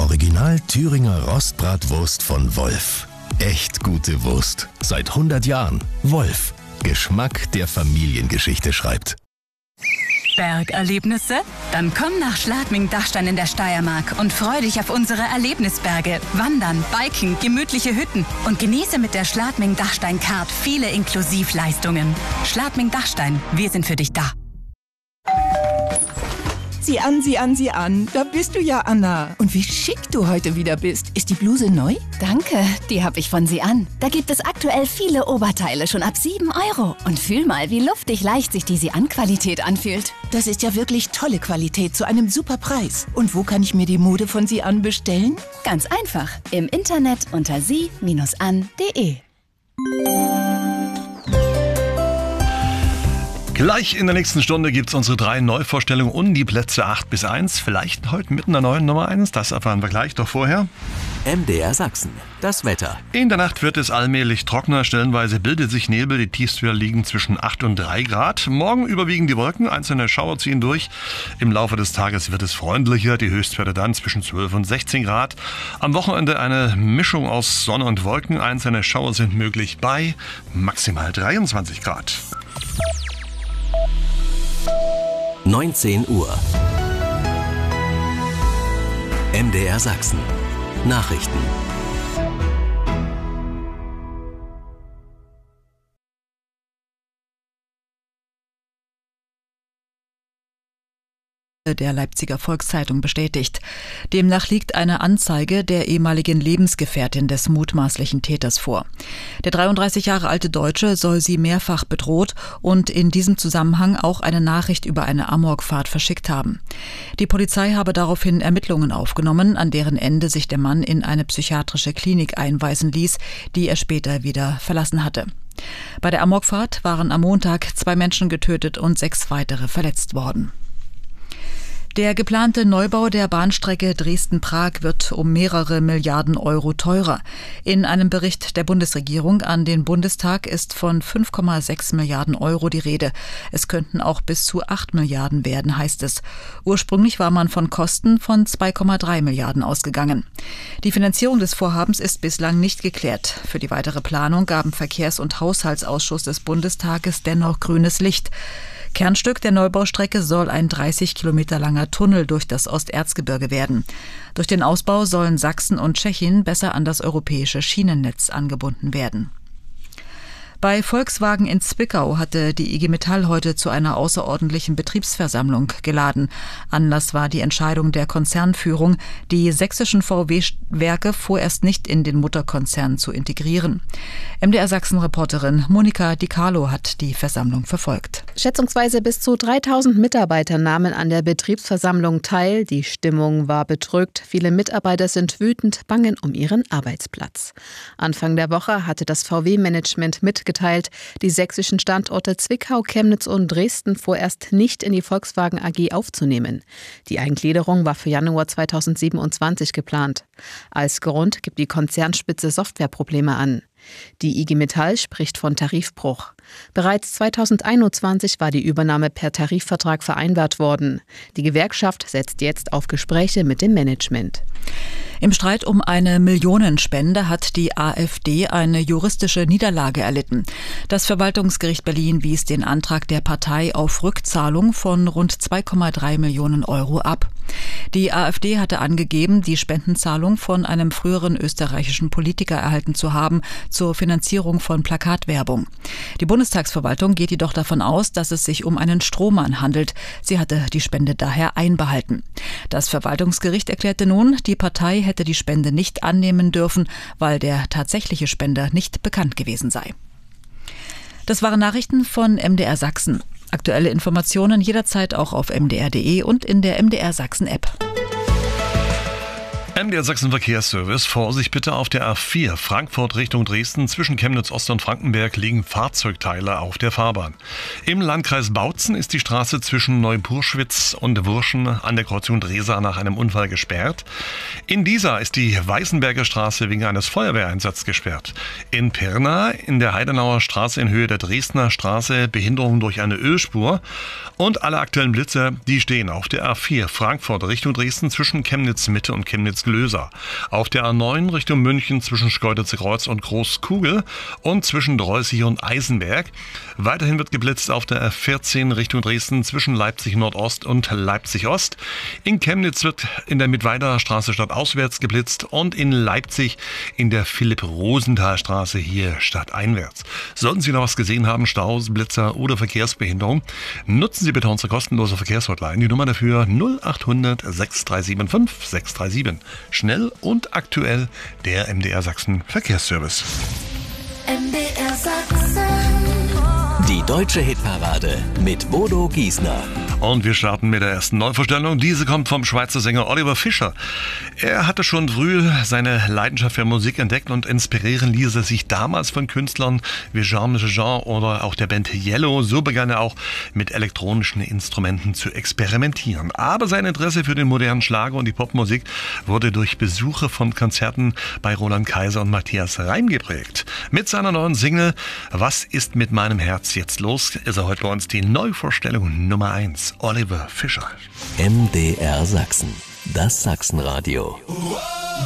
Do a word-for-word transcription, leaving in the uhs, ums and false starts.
Original Thüringer Rostbratwurst von Wolf. Echt gute Wurst. Seit hundert Jahren. Wolf. Geschmack, der Familiengeschichte schreibt. Bergerlebnisse? Dann komm nach Schladming-Dachstein in der Steiermark und freu dich auf unsere Erlebnisberge. Wandern, Biken, gemütliche Hütten und genieße mit der Schladming-Dachstein-Card viele Inklusivleistungen. Schladming-Dachstein, wir sind für dich da. Sieh an, sieh an, sieh an. Da bist du ja, Anna. Und wie schick du heute wieder bist. Ist die Bluse neu? Danke, die habe ich von Sie an. Da gibt es aktuell viele Oberteile schon ab sieben Euro. Und fühl mal, wie luftig leicht sich die Sie an Qualität anfühlt. Das ist ja wirklich tolle Qualität zu einem super Preis. Und wo kann ich mir die Mode von Sie an bestellen? Ganz einfach. Im Internet unter sie Bindestrich an Punkt de. Gleich in der nächsten Stunde gibt es unsere drei Neuvorstellungen und die Plätze acht bis eins. Vielleicht heute mit einer neuen Nummer eins, das erfahren wir gleich. Doch vorher M D R Sachsen, das Wetter. In der Nacht wird es allmählich trockener, stellenweise bildet sich Nebel. Die Tiefstwerte liegen zwischen acht und drei Grad. Morgen überwiegen die Wolken, einzelne Schauer ziehen durch. Im Laufe des Tages wird es freundlicher, die Höchstwerte dann zwischen zwölf und sechzehn Grad. Am Wochenende eine Mischung aus Sonne und Wolken. Einzelne Schauer sind möglich bei maximal dreiundzwanzig Grad. neunzehn Uhr. M D R Sachsen. Nachrichten. Der Leipziger Volkszeitung bestätigt. Demnach liegt eine Anzeige der ehemaligen Lebensgefährtin des mutmaßlichen Täters vor. Der dreiunddreißig Jahre alte Deutsche soll sie mehrfach bedroht und in diesem Zusammenhang auch eine Nachricht über eine Amokfahrt verschickt haben. Die Polizei habe daraufhin Ermittlungen aufgenommen, an deren Ende sich der Mann in eine psychiatrische Klinik einweisen ließ, die er später wieder verlassen hatte. Bei der Amokfahrt waren am Montag zwei Menschen getötet und sechs weitere verletzt worden. Der geplante Neubau der Bahnstrecke Dresden-Prag wird um mehrere Milliarden Euro teurer. In einem Bericht der Bundesregierung an den Bundestag ist von fünf Komma sechs Milliarden Euro die Rede. Es könnten auch bis zu acht Milliarden werden, heißt es. Ursprünglich war man von Kosten von zwei Komma drei Milliarden ausgegangen. Die Finanzierung des Vorhabens ist bislang nicht geklärt. Für die weitere Planung gaben Verkehrs- und Haushaltsausschuss des Bundestages dennoch grünes Licht. Kernstück der Neubaustrecke soll ein dreißig Kilometer langer Tunnel durch das Osterzgebirge werden. Durch den Ausbau sollen Sachsen und Tschechien besser an das europäische Schienennetz angebunden werden. Bei Volkswagen in Zwickau hatte die I G Metall heute zu einer außerordentlichen Betriebsversammlung geladen. Anlass war die Entscheidung der Konzernführung, die sächsischen V W-Werke vorerst nicht in den Mutterkonzern zu integrieren. M D R Sachsen-Reporterin Monika Di Carlo hat die Versammlung verfolgt. Schätzungsweise bis zu dreitausend Mitarbeiter nahmen an der Betriebsversammlung teil. Die Stimmung war bedrückt. Viele Mitarbeiter sind wütend, bangen um ihren Arbeitsplatz. Anfang der Woche hatte das V W-Management mitgeteilt, die sächsischen Standorte Zwickau, Chemnitz und Dresden vorerst nicht in die Volkswagen A G aufzunehmen. Die Eingliederung war für Januar zweitausendsiebenundzwanzig geplant. Als Grund gibt die Konzernspitze Softwareprobleme an. Die I G Metall spricht von Tarifbruch. Bereits zweitausendeinundzwanzig war die Übernahme per Tarifvertrag vereinbart worden. Die Gewerkschaft setzt jetzt auf Gespräche mit dem Management. Im Streit um eine Millionenspende hat die AfD eine juristische Niederlage erlitten. Das Verwaltungsgericht Berlin wies den Antrag der Partei auf Rückzahlung von rund zwei Komma drei Millionen Euro ab. Die AfD hatte angegeben, die Spendenzahlung von einem früheren österreichischen Politiker erhalten zu haben zur Finanzierung von Plakatwerbung. Die Bundestagsverwaltung geht jedoch davon aus, dass es sich um einen Strohmann handelt. Sie hatte die Spende daher einbehalten. Das Verwaltungsgericht erklärte nun, die Partei hätte die Spende nicht annehmen dürfen, weil der tatsächliche Spender nicht bekannt gewesen sei. Das waren Nachrichten von M D R Sachsen. Aktuelle Informationen jederzeit auch auf m d r punkt d e und in der M D R Sachsen App. M D R Sachsen Verkehrsservice. Vorsicht bitte auf der A vier Frankfurt Richtung Dresden. Zwischen Chemnitz Ost und Frankenberg liegen Fahrzeugteile auf der Fahrbahn. Im Landkreis Bautzen ist die Straße zwischen Neupurschwitz und Wurschen an der Kreuzung Dresa nach einem Unfall gesperrt. In dieser ist die Weißenberger Straße wegen eines Feuerwehreinsatzes gesperrt. In Pirna in der Heidenauer Straße in Höhe der Dresdner Straße Behinderung durch eine Ölspur. Und alle aktuellen Blitze, die stehen auf der A vier Frankfurt Richtung Dresden zwischen Chemnitz Mitte und Chemnitz Glöser. Auf der A neun Richtung München zwischen Schkeuditz-Kreuz und Großkugel und zwischen Dreußig und Eisenberg. Weiterhin wird geblitzt auf der A vierzehn Richtung Dresden zwischen Leipzig Nordost und Leipzig Ost. In Chemnitz wird in der Mittweiderer Straße stadtauswärts geblitzt und in Leipzig in der Philipp-Rosenthal-Straße hier stadteinwärts. Sollten Sie noch was gesehen haben, Staus, Blitzer oder Verkehrsbehinderung, nutzen Sie bitte unsere kostenlose Verkehrshotline. Die Nummer dafür null acht hundert sechs drei sieben fünf sechs drei sieben. Schnell und aktuell der M D R Sachsen Verkehrsservice. M D R Sachsen. Die deutsche Hitparade mit Bodo Giesner. Und wir starten mit der ersten Neuvorstellung. Diese kommt vom Schweizer Sänger Oliver Fischer. Er hatte schon früh seine Leidenschaft für Musik entdeckt und inspirieren ließ er sich damals von Künstlern wie Jean Jean oder auch der Band Yellow. So begann er auch mit elektronischen Instrumenten zu experimentieren. Aber sein Interesse für den modernen Schlager und die Popmusik wurde durch Besuche von Konzerten bei Roland Kaiser und Matthias Reim geprägt. Mit seiner neuen Single Was ist mit meinem Herz jetzt los, ist er heute bei uns die Neuvorstellung Nummer eins. Oliver Fischer. M D R Sachsen, das Sachsenradio.